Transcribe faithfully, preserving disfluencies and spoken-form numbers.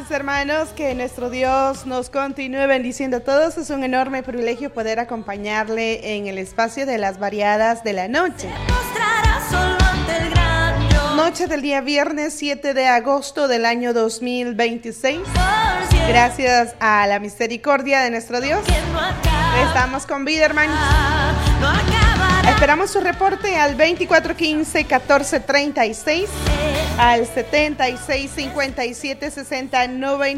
entonces, hermanos, que nuestro Dios nos continúe bendiciendo a todos. Es un enorme privilegio poder acompañarle en el espacio de las variadas de la noche. Noche del día viernes siete de agosto del año dos mil veintiséis. Gracias a la misericordia de nuestro Dios, estamos con vida, hermanos. Esperamos su reporte al veinticuatro quince catorce treinta y seis, al setenta y seis cincuenta y siete sesenta noventa.